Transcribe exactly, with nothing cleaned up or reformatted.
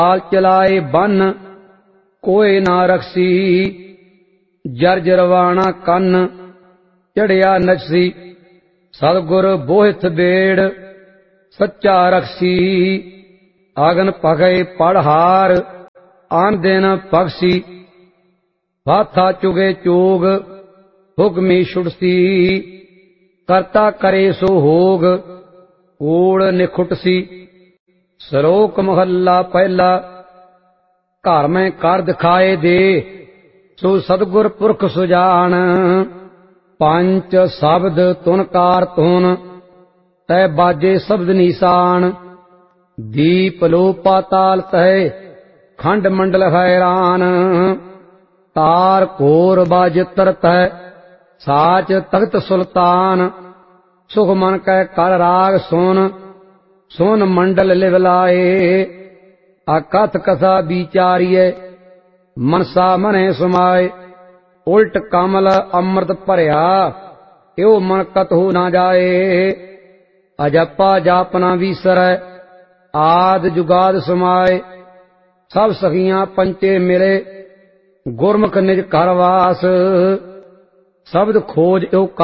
हाल चलाए बन कोई ना रखसी। जर्जरवाणा कन चढ़िया नचसी। सतगुर बोहित बेड़ सच्चा रखसी। आगन पगै पढ़हार आन दिन पगसी। हाथा चुगे चोग हुक्मी छुड़सी। करता करे सो होग ओड़ निखुटसी। श्लोक महला पहला। घर में कर दिखाए दे सो सतगुर पुरख सुजान। पंच शब्द तुनकार तुन तै बाजे शब्द निशान। दीप लो पाताल तय खंड मंडल हैरान। तार कोर बाजित्र तय साच तख्त सुल्तान। सुख मन कै कर राग सुन सुन मंडल लिवलाए। अकथ कथा विचारिय मनसा मने समाए। उल्ट कमल अमृत भरिया यो मन कतहु ना जाए। अजपा जापना विसरै आद जुगाद समाए। सब सखियां पंचे मिले गुरमुख निज घर वास। शब्द खोज यो